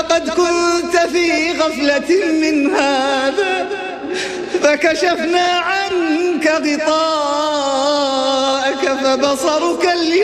لقد كنت في غفلة من هذا فكشفنا عنك غطاءك فبصرك اليوم